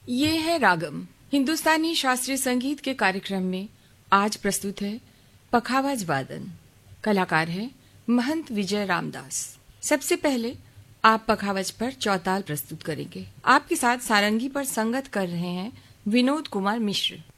ये है रागम हिंदुस्तानी शास्त्रीय संगीत के कार्यक्रम में आज प्रस्तुत है पखावज वादन। कलाकार है महंत विजय रामदास। सबसे पहले आप पखावज पर चौताल प्रस्तुत करेंगे। आपके साथ सारंगी पर संगत कर रहे हैं विनोद कुमार मिश्र।